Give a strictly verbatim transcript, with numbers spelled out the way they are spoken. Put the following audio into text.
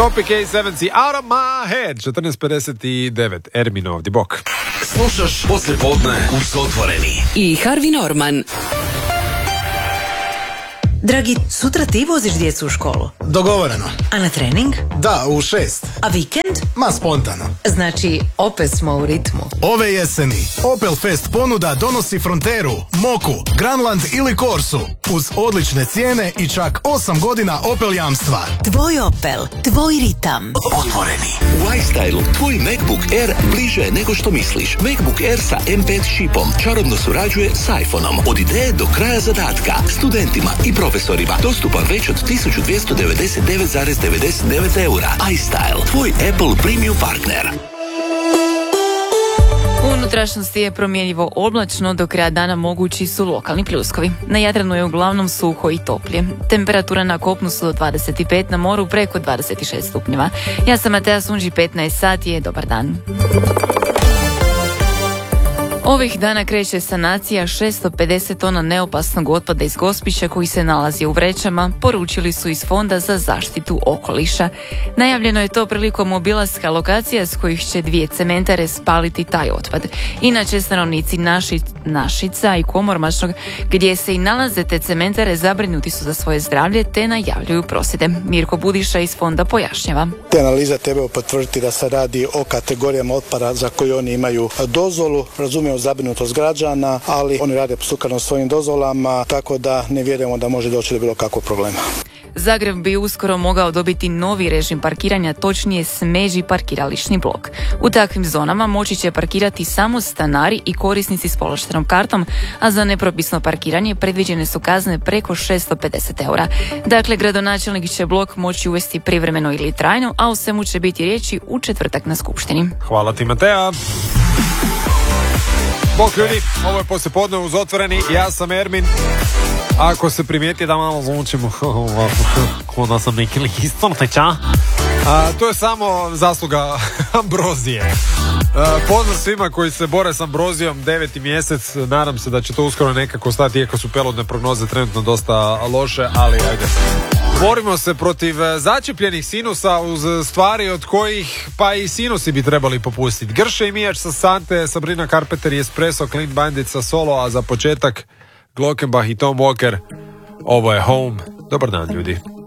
Topic A sedam C, Out of my head, četrnaest pedeset devet, Ermin ovdje, bok. Slušaš poslijepodne uz Otvoreni. I Harvey Norman. Dragi, sutra ti voziš djecu u školu? Dogovoreno. A na trening? Da, u šest. A vikend? Ma spontano. Znači, opet smo u ritmu. Ove jeseni Opel Fest ponuda donosi Fronteru, Moku, Granland ili Corsu uz odlične cijene i čak osam godina Opel jamstva. Tvoj Opel, tvoj ritam. Otvoreni. U iStylu tvoj MacBook Air bliže je nego što misliš. MacBook Air sa em pet čipom čarobno surađuje s iPhoneom. Od ideje do kraja zadatka. Studentima i profesorima dostupan već od tisuću dvjesto devedeset devet zarez devedeset devet eura. iStyle, tvoj Apple premium partner. U unutrašnjosti je promjenjivo oblačno, do kraja dana mogući su lokalni pljuskovi. Na Jadranu je uglavnom suho i toplije. Temperatura na kopnu su do dvadeset pet, na moru preko dvadeset šest stupnjeva. Ja sam Matea Sunđi, petnaest sati je dobar dan. Ovih dana kreće sanacija šesto pedeset tona neopasnog otpada iz Gospića koji se nalazi u vrećama, poručili su iz Fonda za zaštitu okoliša. Najavljeno je to prilikom obilaska lokacija s kojih će dvije cementare spaliti taj otpad. Inače, stanovnici Naši, Našica i Komormačnog, gdje se i nalaze te cementare, zabrinuti su za svoje zdravlje te najavljuju prosvjede. Mirko Budiša iz Fonda pojašnjava. Te analize trebaju potvrditi da se radi o kategorijama otpada za koje oni imaju dozvolu. Razumijemo zabrinutost građana, ali oni rade sukladno svojim dozvolama, tako da ne vjerujemo da može doći do bilo kakvog problema. Zagreb bi uskoro mogao dobiti novi režim parkiranja, točnije smeđi parkirališni blok. U takvim zonama moći će parkirati samo stanari i korisnici s povlaštenom kartom, a za nepropisno parkiranje predviđene su kazne preko šesto pedeset eura. Dakle, gradonačelnik će blok moći uvesti privremeno ili trajno, a o svemu će biti riječi u četvrtak na skupštini. Hvala ti, Matea. Bok ljudi, ovo je poslijepodne uz Otvoreni, ja sam Ermin. Ako se primijeti da malo zvučimo ko da sam neki listorniča, a to je samo zasluga Ambrozije. A, pozdrav svima koji se bore s Ambrozijom, deveti mjesec, nadam se da će to uskoro nekako stati, iako su peludne prognoze trenutno dosta loše, ali ajde. Borimo se protiv začepljenih sinusa uz stvari od kojih pa i sinusi bi trebali popustiti. Grše i mijač sa Sante, Sabrina Carpenter i Espresso, Clean Bandit sa Solo, a za početak Glockenbach i Tom Walker. Ovo je Home. Dobar dan, ljudi.